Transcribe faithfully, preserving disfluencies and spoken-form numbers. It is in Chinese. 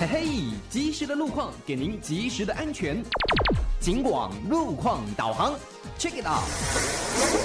嘿嘿，及时的路况给您及时的安全。警广路况导航 ，check it out。